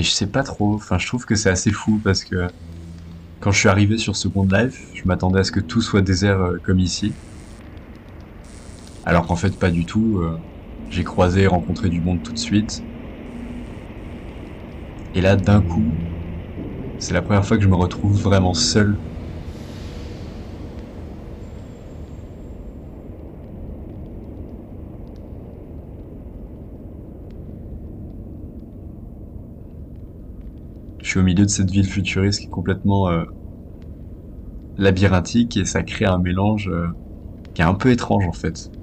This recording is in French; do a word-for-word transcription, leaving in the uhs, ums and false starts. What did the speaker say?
Et je sais pas trop, enfin je trouve que c'est assez fou parce que quand je suis arrivé sur Second Life, je m'attendais à ce que tout soit désert euh, comme ici. Alors qu'en fait pas du tout. euh, J'ai croisé et rencontré du monde tout de suite. Et là d'un coup, c'est la première fois que je me retrouve vraiment seul. Je suis au milieu de cette ville futuriste qui est complètement euh, labyrinthique et ça crée un mélange euh, qui est un peu étrange en fait.